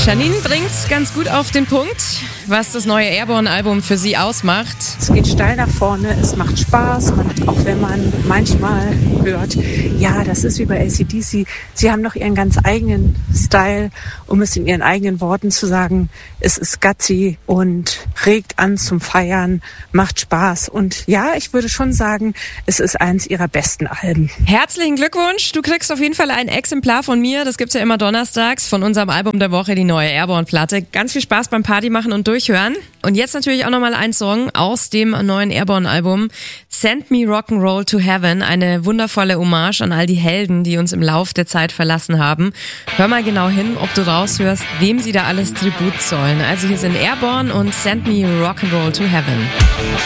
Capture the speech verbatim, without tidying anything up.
Janine bringt's ganz gut auf den Punkt, was das neue Airborne-Album für sie ausmacht. Es geht steil nach vorne, es macht Spaß, man, auch wenn man manchmal hört, ja, das ist wie bei A C D C, sie haben noch ihren ganz eigenen Style, um es in ihren eigenen Worten zu sagen, es ist gutsy und regt an zum Feiern, macht Spaß und ja, ich würde schon sagen, es ist eins ihrer besten Alben. Herzlichen Glückwunsch, du kriegst auf jeden Fall ein Exemplar von mir, das gibt's ja immer donnerstags, von unserem Album der Woche, die neue Airborne-Platte. Ganz viel Spaß beim Party machen und durchhören. Und jetzt natürlich auch nochmal ein Song aus dem neuen Airborne-Album, Send Me Rock'n'Roll to Heaven, eine wundervolle Hommage an all die Helden, die uns im Lauf der Zeit verlassen haben. Hör mal genau hin, ob du raushörst, wem sie da alles Tribut zollen. Also hier sind Airborne und Send Me Rock'n'Roll to Heaven.